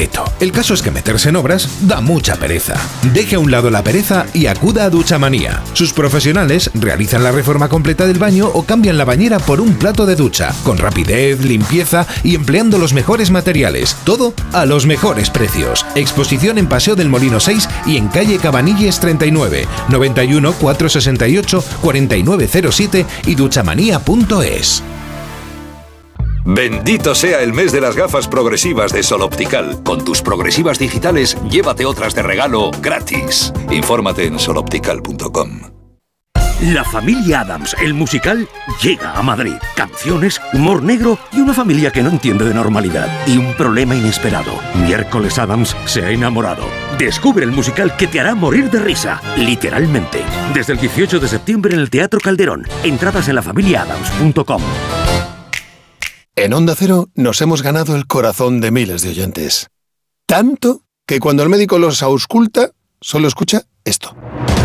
completo. El caso es que meterse en obras da mucha pereza. Deje a un lado la pereza y acuda a Duchamanía. Sus profesionales realizan la reforma completa del baño o cambian la bañera por un plato de ducha, con rapidez, limpieza y empleando los mejores materiales. Todo a los mejores precios. Exposición en Paseo del Molino 6 y en calle Cabanilles 39, 91 468 4907 y duchamanía.es. Bendito sea el mes de las gafas progresivas de Sol Optical. Con tus progresivas digitales, llévate otras de regalo gratis. Infórmate en soloptical.com. La familia Addams, el musical, llega a Madrid. Canciones, humor negro y una familia que no entiende de normalidad. Y un problema inesperado. Miércoles Addams se ha enamorado. Descubre el musical que te hará morir de risa, literalmente. Desde el 18 de septiembre en el Teatro Calderón. Entradas en lafamiliaadams.com. En Onda Cero nos hemos ganado el corazón de miles de oyentes. Tanto que cuando el médico los ausculta, solo escucha esto.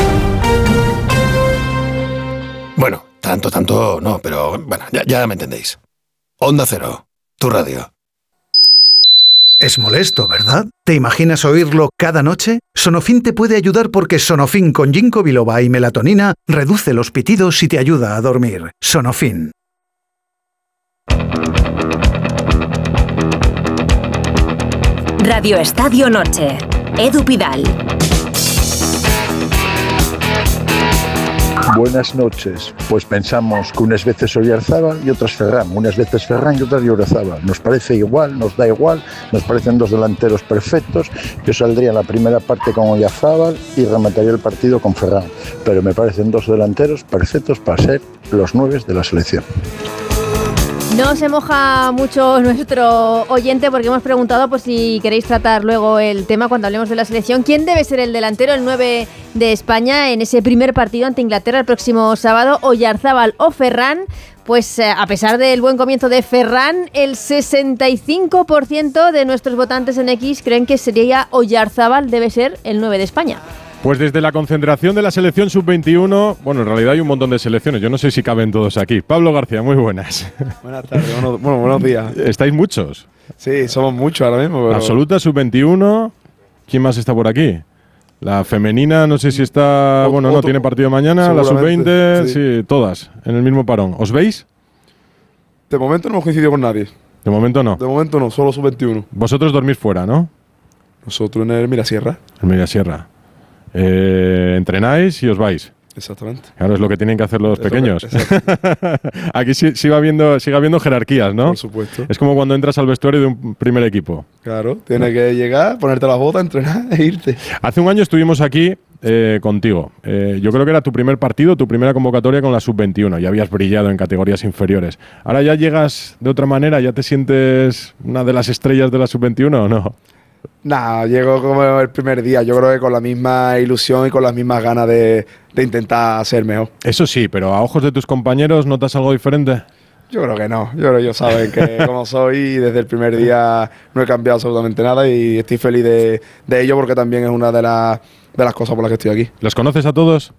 Bueno, tanto no, pero bueno, ya me entendéis. Onda Cero, tu radio. Es molesto, ¿verdad? ¿Te imaginas oírlo cada noche? Sonofin te puede ayudar porque Sonofin con ginkgo biloba y melatonina reduce los pitidos y te ayuda a dormir. Sonofin. Radio Estadio Noche. Edu Pidal. Buenas noches. Pues pensamos que unas veces Oyarzábal y otras Ferran. Unas veces Ferran y otras Oyarzábal. Nos parece igual, nos da igual. Nos parecen dos delanteros perfectos. Yo saldría en la primera parte con Oyarzábal y remataría el partido con Ferran. Pero me parecen dos delanteros perfectos para ser los 9 de la selección. No se moja mucho nuestro oyente porque hemos preguntado por si queréis tratar luego el tema cuando hablemos de la selección. ¿Quién debe ser el delantero, el 9 de España en ese primer partido ante Inglaterra el próximo sábado? ¿Oyarzábal o Ferran? Pues a pesar del buen comienzo de Ferran, el 65% de nuestros votantes en X creen que sería Oyarzábal debe ser el 9 de España. Pues desde la concentración de la selección sub-21, bueno, en realidad hay un montón de selecciones, yo no sé si caben todos aquí. Pablo García, muy buenas. Buenas tardes, buenos días. ¿Estáis muchos? Sí, somos muchos ahora mismo. Pero... Absoluta sub-21, ¿quién más está por aquí? La femenina, no sé si está, no tiene partido mañana, la sub-20, sí, todas, en el mismo parón. ¿Os veis? De momento no hemos coincidido con nadie. ¿De momento no? De momento no, solo sub-21. Vosotros dormís fuera, ¿no? Nosotros en el Mirasierra. En Mirasierra. Entrenáis y os vais. Exactamente. Claro, es lo que tienen que hacer los pequeños. Aquí sigue habiendo jerarquías, ¿no? Por supuesto. Es como cuando entras al vestuario de un primer equipo. Claro, tienes que llegar, ponerte las botas, entrenar e irte. Hace un año estuvimos aquí contigo. Yo creo que era tu primer partido, tu primera convocatoria con la sub-21. Ya habías brillado en categorías inferiores. Ahora ya llegas de otra manera, ¿ya te sientes una de las estrellas de la sub-21 o no? Nah, llego como el primer día. Yo creo que con la misma ilusión y con las mismas ganas de intentar ser mejor. Eso sí, pero a ojos de tus compañeros, ¿notas algo diferente? Yo creo que no. Yo creo que ellos saben que como soy y desde el primer día no he cambiado absolutamente nada y estoy feliz de ello porque también es una de las cosas por las que estoy aquí. ¿Los conoces a todos?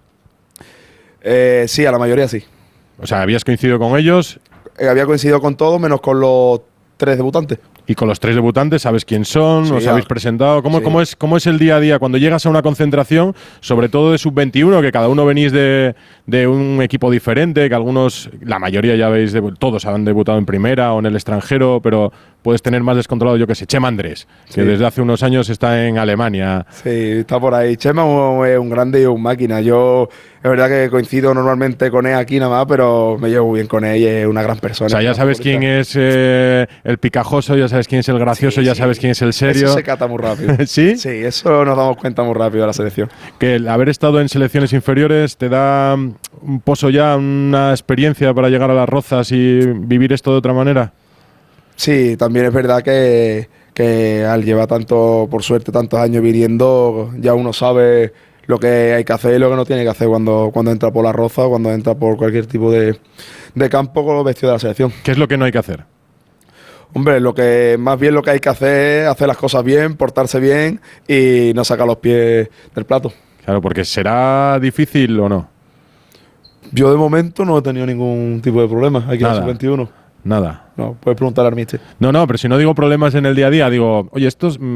Sí, a la mayoría sí. O sea, ¿habías coincidido con ellos? Había coincidido con todos menos con los 3 debutantes. Y con los 3 debutantes, ¿sabes quién son? Sí, ¿os habéis presentado? ¿Cómo es el día a día cuando llegas a una concentración, sobre todo de sub-21, que cada uno venís de un equipo diferente, que algunos, la mayoría ya veis, todos han debutado en primera o en el extranjero, pero puedes tener más descontrolado, yo que sé, Chema Andrés, que desde hace unos años está en Alemania. Sí, está por ahí. Chema es un grande y un máquina. Yo, es verdad que coincido normalmente con él aquí nada más, pero me llevo bien con él y es una gran persona. O sea, ya sabes quién es el picajoso, ya sabes quién es el gracioso, ya sabes quién es el serio. Eso se cata muy rápido. ¿Sí? Sí, eso nos damos cuenta muy rápido de la selección. Que el haber estado en selecciones inferiores te da un pozo ya, una experiencia para llegar a las Rozas y vivir esto de otra manera. Sí, también es verdad que al llevar por suerte, tantos años viniendo, ya uno sabe lo que hay que hacer y lo que no tiene que hacer cuando entra por la Roza o cuando entra por cualquier tipo de campo con los vestidos de la selección. ¿Qué es lo que no hay que hacer? Hombre, más bien lo que hay que hacer es hacer las cosas bien, portarse bien y no sacar los pies del plato. Claro, porque ¿será difícil o no? Yo de momento no he tenido ningún tipo de problema aquí en la sub-21. Nada. No, puedes preguntar al míster. No, pero si no digo problemas en el día a día, digo, oye, estos